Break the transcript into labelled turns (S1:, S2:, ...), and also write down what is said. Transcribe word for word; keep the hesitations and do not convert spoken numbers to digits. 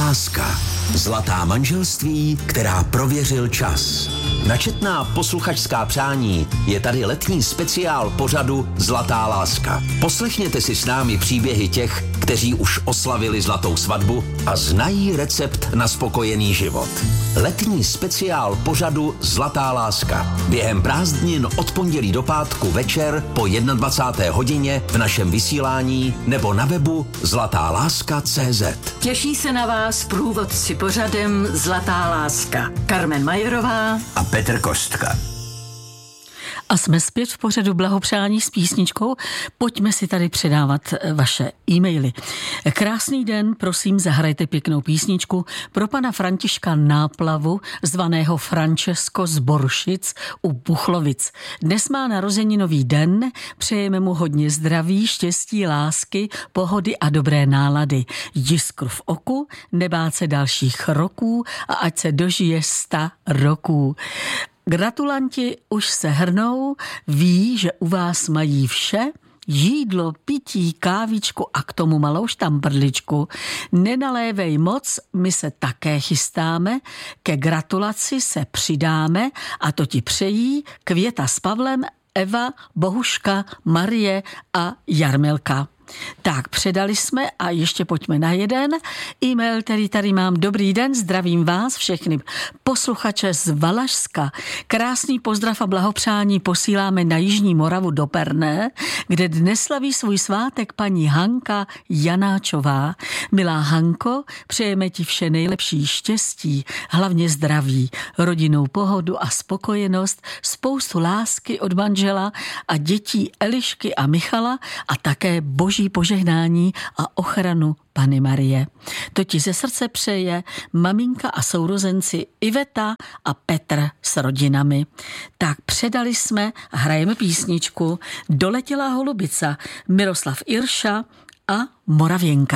S1: láska. Zlatá manželství, která prověřil čas. Načetná posluchačská přání je tady letní speciál pořadu Zlatá láska. Poslechněte si s námi příběhy těch, kteří už oslavili zlatou svatbu a znají recept na spokojený život. Letní speciál pořadu Zlatá láska. Během prázdnin od pondělí do pátku večer po dvacáté jedné hodině v našem vysílání nebo na webu zlatá láska tečka cé zet.
S2: Těší se na vás průvodci pořadem Zlatá láska. Carmen Majerová
S1: a Petr Kostka.
S3: A jsme zpět v pořadu Blahopřání s písničkou. Pojďme si tady předávat vaše e-maily. Krásný den, prosím, zahrajte pěknou písničku pro pana Františka Náplavu, zvaného Francesco z Boršic u Buchlovic. Dnes má narozeninový den, přejeme mu hodně zdraví, štěstí, lásky, pohody a dobré nálady. Jiskru v oku, nebát se dalších roků a ať se dožije sta roků. Gratulanti už se hrnou, ví, že u vás mají vše, jídlo, pití, kávičku a k tomu malou štamprličku. Nenalévej moc, my se také chystáme, ke gratulaci se přidáme a to ti přejí Květa s Pavlem, Eva, Bohuška, Marie a Jarmilka. Tak, předali jsme a ještě pojďme na jeden e-mail, který tady mám. Dobrý den, zdravím vás všechny posluchače z Valašska. Krásný pozdrav a blahopřání posíláme na Jižní Moravu do Perné, kde dnes slaví svůj svátek paní Hanka Janáčová. Milá Hanko, přejeme ti vše nejlepší štěstí, hlavně zdraví, rodinnou pohodu a spokojenost, spoustu lásky od manžela a dětí Elišky a Michala a také boží požehnání a ochranu Panny Marie. To ti ze srdce přeje maminka a sourozenci Iveta a Petr s rodinami. Tak předali jsme a hrajeme písničku Doletěla holubica, Miroslav Irša a Moravěnka.